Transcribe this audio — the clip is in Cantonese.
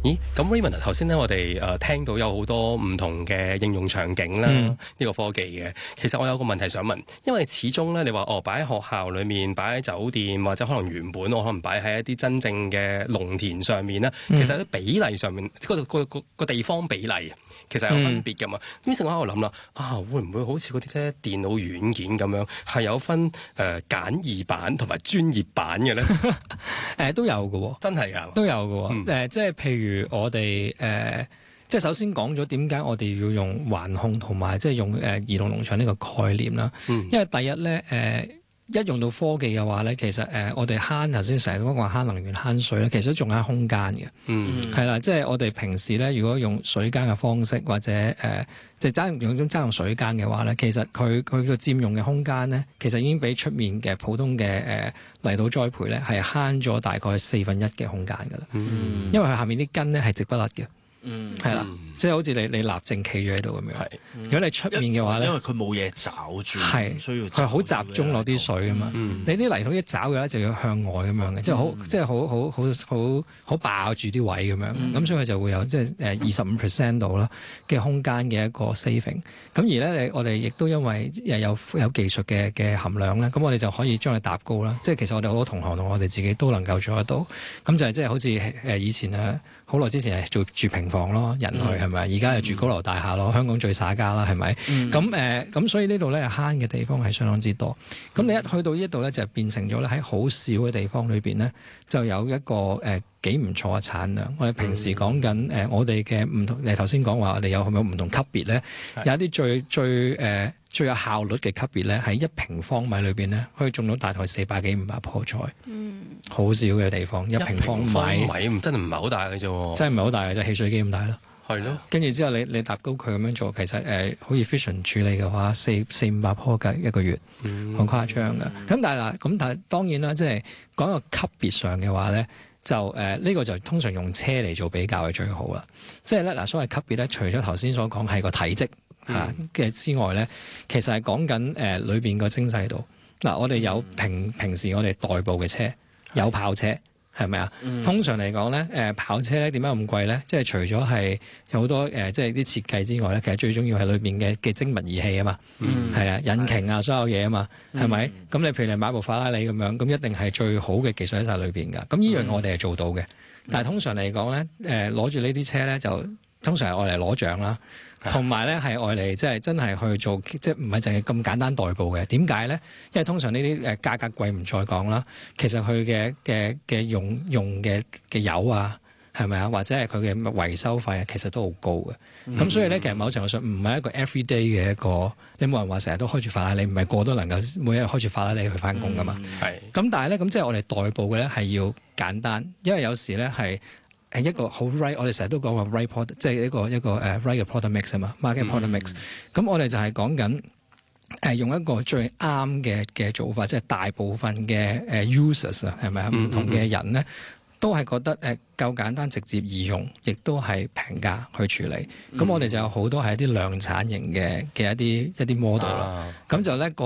咦，咁 Raymond 頭先咧，我哋聽到有好多唔同嘅應用場景啦，呢個科技嘅。其實我有個問題想問，因為始終咧，你話擺喺學校裏面，擺喺酒店，或者可能原本我可能擺喺一啲真正嘅農田上面啦，其實喺比例上面，個地方比例其實有分別㗎嘛。於是我喺度諗啦，會唔會好似嗰啲咧電腦軟件咁樣，係有分簡易版同埋專業版嘅咧？ 都有嘅喎， 真係㗎， 都有嘅喎。即係譬如我哋即係首先講咗點解我哋要用環控同埋即係用移動農場呢個概念啦。因為第一咧一用到科技嘅話咧，其實我哋慳頭先成日講話慳能源慳水咧，其實仲有空間嘅。係啦，即係我哋平時咧，如果用水耕嘅方式或者即係爭用水耕嘅話咧，其實佢個佔用嘅空間咧，其實已經比出面嘅普通嘅泥土栽培咧係慳咗大概1/4嘅空間㗎啦。因為佢下面啲根咧係直不甩嘅。係啦，即係好似你立正企咗喺度咁樣。如果你出面嘅話咧， 因為佢冇嘢找住， 係需要佢好集中落啲水啊嘛。你啲泥土一找嘅咧，就要向外咁樣嘅，即係好爆住啲位咁樣。咁所以佢就會有即係25% 度啦嘅空間嘅一個 saving。咁而咧，我哋亦都因為有技術嘅含量咧，咁我哋就可以將佢搭高啦。即係其實我哋好多同行同我哋自己都能夠做得到。咁就係即係好似以前好耐之前係住平房咯，人去係咪？而家係住高樓大廈咯，香港最耍家啦，係咪？咁所以呢度咧慳嘅地方係相當之多。咁你一去到呢度咧，就變成咗咧喺好少嘅地方裏邊咧，就有一個幾唔錯嘅產量。我哋平時講緊我哋嘅唔同，你頭先講話我哋有唔同級別咧，有一啲最有效率嘅級別咧，喺1平方米裏邊咧，可以種到大概400幾500棵菜。好少嘅地方，1平方米真係唔係好大嘅啫， 真係唔係好大嘅啫，汽水機咁大咯。 係咯， 跟住之後你搭高佢咁樣做，其實好 efficient 處理嘅話，400-500棵嘅一個月，好誇張㗎。咁但係當然啦，即係講個級別上嘅話咧，就呢個就通常用車嚟做比較係最好啦。即係咧嗱，所謂級別咧，除咗頭先所講係個體積嘅之外咧，其實係講緊裏邊個精細度。嗱，我哋有平時我哋代步嘅車。有跑車係咪啊？通常嚟講咧，跑車咧點解咁貴咧？即係除咗係有好多即係啲設計之外咧，其實最重要係裏邊嘅精密儀器啊嘛，係啊，引擎啊，所有嘢啊嘛，係咪？咁你譬如你買部法拉利咁樣，咁一定係最好嘅技術喺晒裏邊㗎。咁呢樣我哋係做到嘅，但係通常嚟講咧，攞住呢啲車咧就通常係愛嚟攞獎啦。同埋咧係愛嚟即係真係去做，即係唔係淨係咁簡單代步嘅。點解咧？因為通常呢啲價格貴唔再講啦，其實佢嘅用嘅油啊，係咪啊？或者係佢嘅維修費啊，其實都好高嘅。咁所以咧，其實某程度上唔係一個 everyday 嘅一個，你冇人話成日都開住法拉利，唔係個個都能夠每日開住法拉利去翻工噶嘛。咁但係咧，咁即係我哋代步嘅咧係要簡單，因為有時咧係一個好 right， 我哋成日都講話 right product， 即係一個right 嘅 product mix 啊嘛 ，market product mix。咁我哋就係講緊用一個最啱嘅做法，即係大部分嘅users 啊，係咪啊？唔同嘅人咧都係覺得夠簡單、直接易用，亦都係平價去處理。咁我哋就有好多係一啲量產型嘅一啲 model 啦。咁就咧